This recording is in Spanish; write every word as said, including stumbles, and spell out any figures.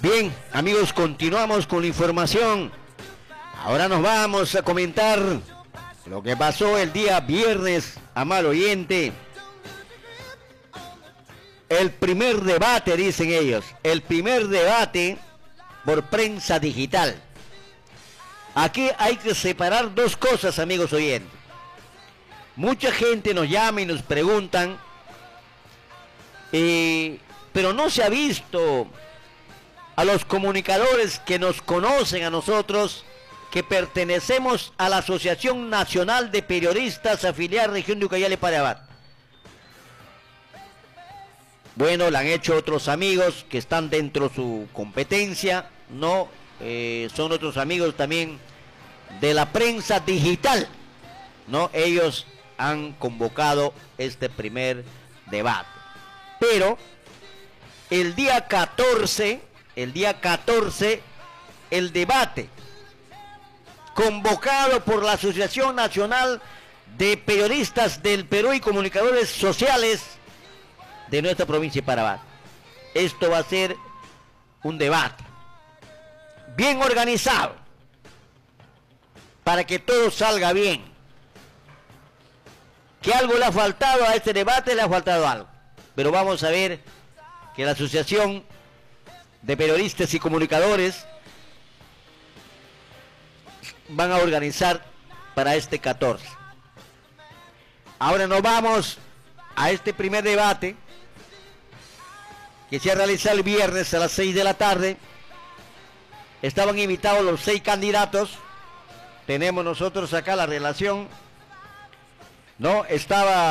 Bien, amigos, continuamos con la información. Ahora nos vamos a comentar lo que pasó el día viernes, amado oyente. El primer debate, dicen ellos, el primer debate por prensa digital. Aquí hay que separar dos cosas, amigos oyentes. Mucha gente nos llama y nos preguntan, eh, pero no se ha visto a los comunicadores que nos conocen a nosotros, que pertenecemos a la Asociación Nacional de Periodistas afiliada a la región de Ucayali Parabat. Bueno, lo han hecho otros amigos que están dentro de su competencia, no, eh, son otros amigos también de la prensa digital, no, ellos han convocado este primer debate. Pero el día catorce, el día catorce, el debate convocado por la Asociación Nacional de Periodistas del Perú y Comunicadores Sociales de nuestra provincia de Parabat. Esto va a ser un debate bien organizado para que todo salga bien. Que algo le ha faltado a este debate, le ha faltado algo. Pero vamos a ver que la Asociación de Periodistas y Comunicadores van a organizar para este catorce. Ahora nos vamos a este primer debate que se ha realizado el viernes a las seis de la tarde. Estaban invitados los seis candidatos. Tenemos nosotros acá la relación, ¿no? Estaba